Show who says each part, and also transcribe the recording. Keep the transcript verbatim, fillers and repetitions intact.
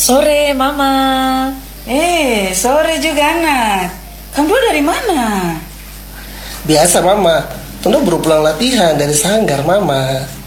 Speaker 1: Sore, Mama.
Speaker 2: Eh, sore juga anak. Kamu dari mana?
Speaker 3: Biasa Mama, Tondo baru pulang latihan dari sanggar Mama.